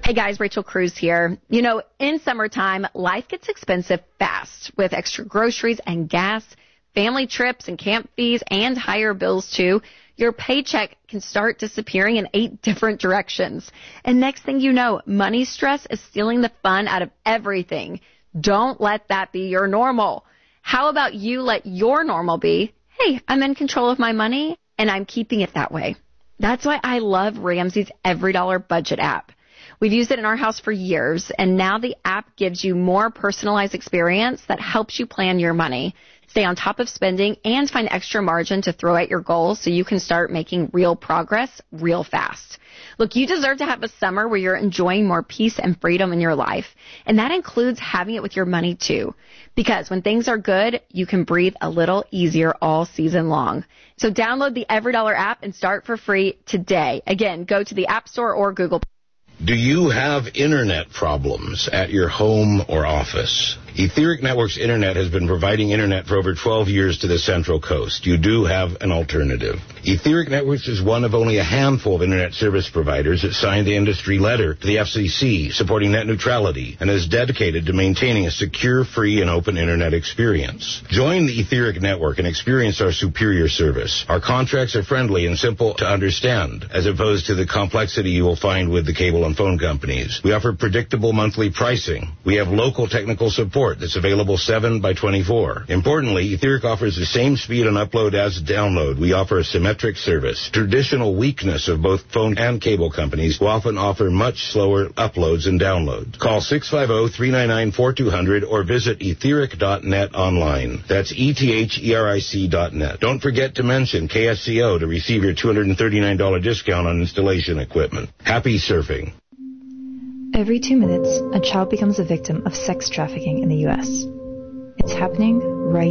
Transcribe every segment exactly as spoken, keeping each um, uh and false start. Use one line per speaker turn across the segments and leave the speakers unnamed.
Hey guys, Rachel Cruz here. You know, in summertime, life gets expensive fast with extra groceries and gas, family trips and camp fees, and higher bills too. Your paycheck can start disappearing in eight different directions. And next thing you know, money stress is stealing the fun out of everything. Don't let that be your normal. How about you let your normal be, hey, I'm in control of my money and I'm keeping it that way. That's why I love Ramsey's Every Dollar Budget app. We've used it in our house for years, and now the app gives you more personalized experience that helps you plan your money, stay on top of spending, and find extra margin to throw at your goals so you can start making real progress real fast. Look, you deserve to have a summer where you're enjoying more peace and freedom in your life, and that includes having it with your money too. Because when things are good, you can breathe a little easier all season long. So download the Every Dollar app and start for free today. Again, go to the App Store or Google Play.
Do you have internet problems at your home or office? Etheric Networks Internet has been providing internet for over twelve years to the Central Coast. You do have an alternative. Etheric Networks is one of only a handful of internet service providers that signed the industry letter to the F C C supporting net neutrality and is dedicated to maintaining a secure, free, and open internet experience. Join the Etheric Network and experience our superior service. Our contracts are friendly and simple to understand, as opposed to the complexity you will find with the cable and phone companies. We offer predictable monthly pricing. We have local technical support that's available seven by twenty-four. Importantly, Etheric offers the same speed on upload as download. We offer a symmetric service. Traditional weakness of both phone and cable companies will often offer much slower uploads and downloads. Call six five zero, three nine nine, four two zero zero or visit etheric dot net online. That's E T H E R I C dot net. Don't forget to mention K S C O to receive your two hundred thirty-nine dollars discount on installation equipment. Happy surfing.
Every two minutes, a child becomes a victim of sex trafficking in the U S. It's happening right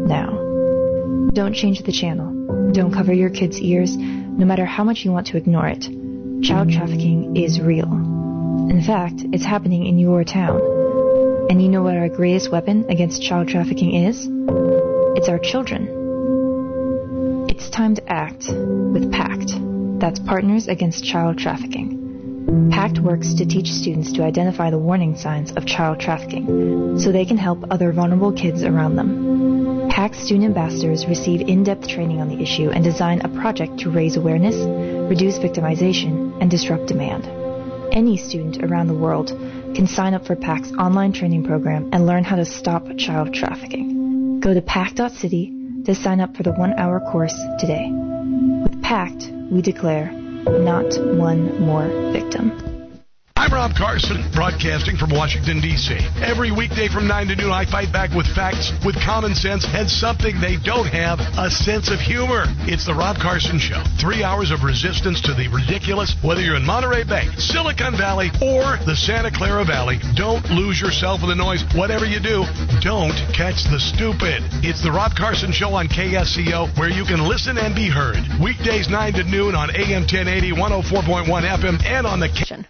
now. Don't change the channel. Don't cover your kids' ears, no matter how much you want to ignore it. Child trafficking is real. In fact, it's happening in your town. And you know what our greatest weapon against child trafficking is? It's our children. It's time to act with PACT. That's Partners Against Child Trafficking. PACT works to teach students to identify the warning signs of child trafficking so they can help other vulnerable kids around them. PACT student ambassadors receive in-depth training on the issue and design a project to raise awareness, reduce victimization, and disrupt demand. Any student around the world can sign up for PACT's online training program and learn how to stop child trafficking. Go to pact dot city to sign up for the one-hour course today. With PACT, we declare not one more victim.
I'm Rob Carson, broadcasting from Washington, D C Every weekday from nine to noon, I fight back with facts, with common sense, and something they don't have, a sense of humor. It's the Rob Carson Show. Three hours of resistance to the ridiculous, whether you're in Monterey Bay, Silicon Valley, or the Santa Clara Valley. Don't lose yourself in the noise. Whatever you do, don't catch the stupid. It's the Rob Carson Show on K S C O, where you can listen and be heard. Weekdays nine to noon on A M ten eighty, one oh four point one F M, and on the K-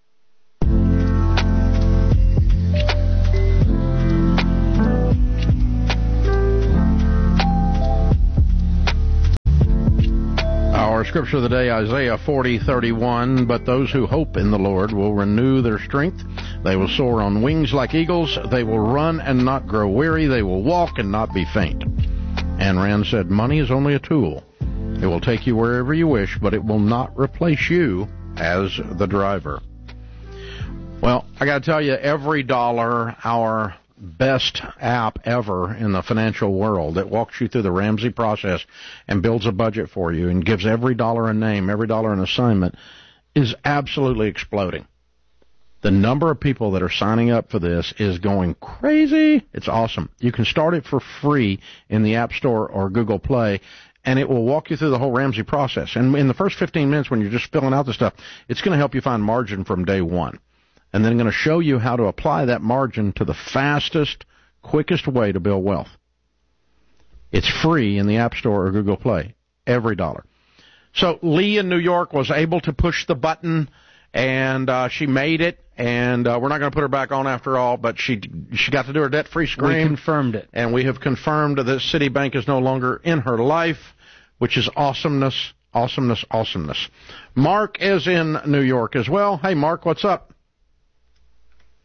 Our scripture of the day, Isaiah forty thirty-one, but those who hope in the Lord will renew their strength. They will soar on wings like eagles. They will run and not grow weary. They will walk and not be faint. Ayn Rand said, money is only a tool. It will take you wherever you wish, but it will not replace you as the driver. Well, I got to tell you, every dollar our best app ever in the financial world that walks you through the Ramsey process and builds a budget for you and gives every dollar a name, every dollar an assignment, is absolutely exploding. The number of people that are signing up for this is going crazy. It's awesome. You can start it for free in the App Store or Google Play, and it will walk you through the whole Ramsey process. And in the first fifteen minutes when you're just filling out the stuff, it's going to help you find margin from day one. And then I'm going to show you how to apply that margin to the fastest, quickest way to build wealth. It's free in the App Store or Google Play, every dollar. So Lee in New York was able to push the button, and uh, she made it, and uh, we're not going to put her back on after all, but she she got to do her debt-free scream.
We confirmed it.
And we have confirmed that Citibank is no longer in her life, which is awesomeness, awesomeness, awesomeness. Mark is in New York as well. Hey, Mark, what's up?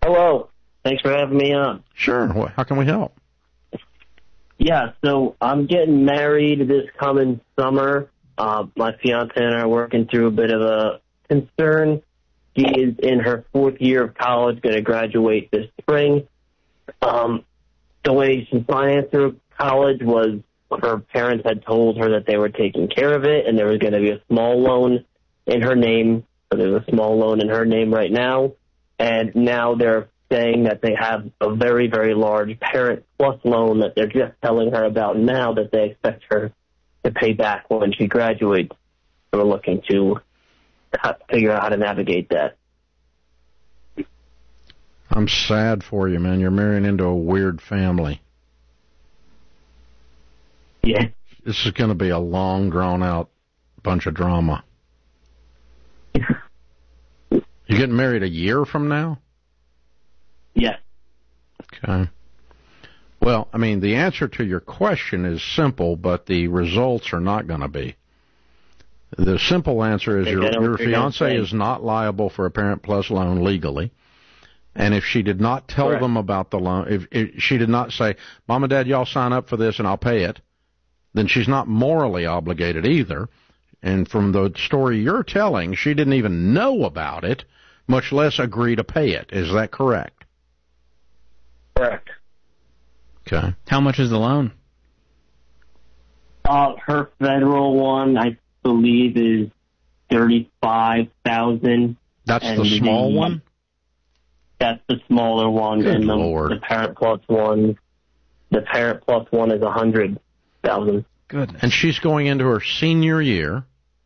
Hello. Thanks for having me on.
Sure. How can we help?
Yeah, so I'm getting married this coming summer. Uh, my fiance and I are working through a bit of a concern. She is in her fourth year of college, going to graduate this spring. Um, the way she financed her college was her parents had told her that they were taking care of it, and there was going to be a small loan in her name. So there's a small loan in her name right now, and now they're saying that they have a very, very large Parent Plus loan that they're just telling her about now that they expect her to pay back when she graduates. So we're looking to figure out how to navigate that.
I'm sad for you, man. You're marrying into a weird family.
Yeah.
This is going to be a long, drawn-out bunch of drama. You getting married a year from now?
Yes.
Okay. Well, I mean, the answer to your question is simple, but the results are not going to be. The simple answer is your, your fiance is not liable for a Parent Plus loan legally. And if she did not tell Correct. them about the loan, if, if she did not say, Mom and Dad, y'all sign up for this and I'll pay it, then she's not morally obligated either. And from the story you're telling, she didn't even know about it, much less agree to pay it. Is that correct?
Correct.
Okay.
How much is the loan?
Uh, her federal one, I believe, is thirty-five thousand.
That's the small
the,
one?
That's the smaller one.
Good
and the,
Lord.
the Parent Plus one, the Parent Plus one is a hundred thousand.
Goodness.
And she's going into her senior year.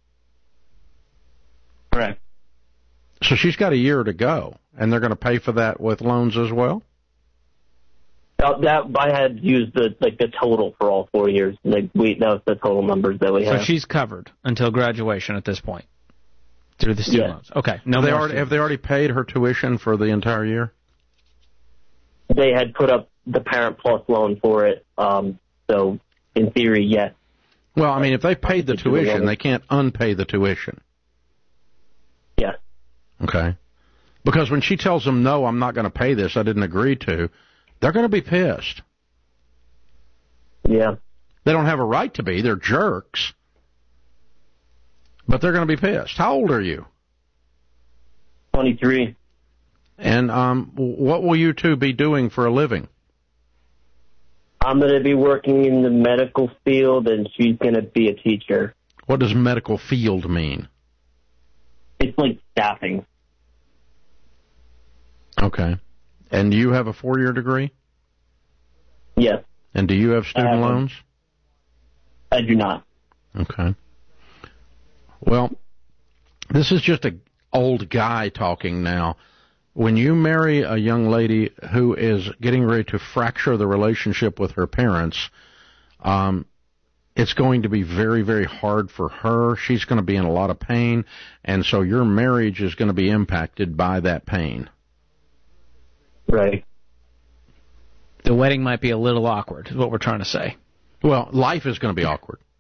Correct.
So she's got a year to go, and they're going to pay for that with loans as well?
Uh, that I had used the like the total for all four years. Like we, that was the total numbers that we
so
have.
So she's covered until graduation at this point through the student
yes.
loans. Okay. No
have, they
more
already, have they already paid her tuition for the entire year?
They had put up the Parent Plus loan for it. Um, so in theory, yes.
Well, I mean, if they paid the tuition, they can't unpay the tuition.
Yes.
Okay. Because when she tells them, no, I'm not going to pay this, I didn't agree to, they're going to be pissed.
Yeah.
They don't have a right to be. They're jerks. But they're going to be pissed. How old are you?
twenty-three.
And um, what will you two be doing for a living?
I'm going to be working in the medical field, and she's going to be a teacher.
What does medical field mean?
It's like staffing.
Okay. And do you have a four-year degree?
Yes.
And do you have student
I
loans?
I do not.
Okay. Well, this is just an old guy talking now. When you marry a young lady who is getting ready to fracture the relationship with her parents, um, it's going to be very, very hard for her. She's going to be in a lot of pain, and so your marriage is going to be impacted by that pain.
Right.
The wedding might be a little awkward, is what we're trying to say.
Well, life is going to be awkward.